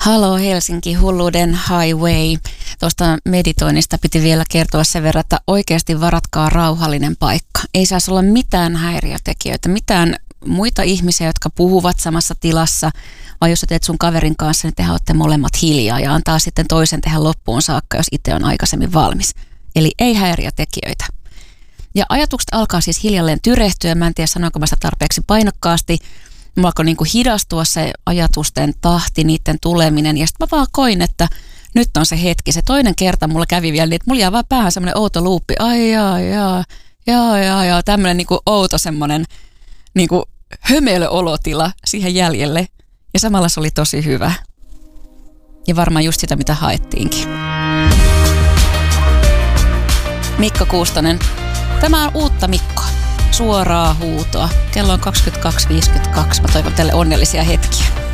Halo Helsinki, hulluuden highway. Tuosta meditoinnista piti vielä kertoa sen verran, että oikeasti varatkaa rauhallinen paikka. Ei saisi olla mitään häiriötekijöitä, mitään muita ihmisiä, jotka puhuvat samassa tilassa, vai jos sä teet sun kaverin kanssa, niin tehän olette molemmat hiljaa ja antaa sitten toisen tehdä loppuun saakka, jos itse on aikaisemmin valmis. Eli ei häiriötekijöitä. Ja ajatukset alkaa siis hiljalleen tyrehtyä, mä en tiedä sanoinko mä sitä tarpeeksi painokkaasti. Mulla alkoi niinku hidastua se ajatusten tahti, niiden tuleminen ja sitten mä vaan koin, että nyt on se hetki. Se toinen kerta mulla kävi vielä niin, että mulla jää vaan päähän semmoinen outo luuppi. Ai jaa, tämmöinen niinku outo semmoinen niinku hömelöolotila siihen jäljelle. Ja samalla se oli tosi hyvä. Ja varmaan just sitä, mitä haettiinkin. Mikko Kuustonen. Tämä on uutta Mikkoa. Suoraa huutoa. Kello on 22.52. Mä toivon teille onnellisia hetkiä.